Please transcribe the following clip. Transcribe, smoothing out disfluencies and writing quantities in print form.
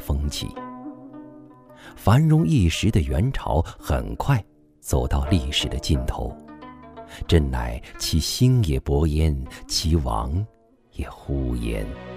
风起。繁荣一时的元朝很快走到历史的尽头，真乃其兴也勃焉，其亡也忽焉。